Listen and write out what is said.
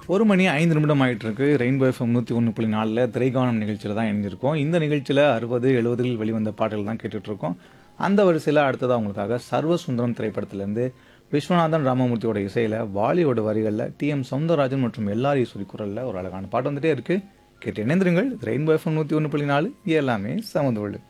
1 மணி 5 நிமிடம் ஆயிட்டு இருக்கு. ரெயின்போ எஃப்எம் 101.4ல திரைகானம் நிகழ்ச்சியில தான் இணைஞ்சிருக்கோம். இந்த நிகழ்ச்சியில 60, 70களில் வெளிவந்த பாடல்கள் தான் கேட்டுட்டு இருக்கோம். அந்த வரிசையில அடுத்ததா உங்களுக்காக சர்வ சுந்தரம் திரைப்படத்திலிருந்து விஸ்வநாதன் ராமமூர்த்தியோட இசையில, வாலியோட வரிகள்ல, டி.எம். சௌந்தரராஜன் மற்றும் எல்.ஆர். ஈஸ்வரி குரல்ல ஒரு அழகான பாட்டு வந்துட்டே இருக்கு. கேட்டு இணைந்திருங்கள். ரெயின்போ எஃப்எம் 101.4 எல்லாமே சமதோடு.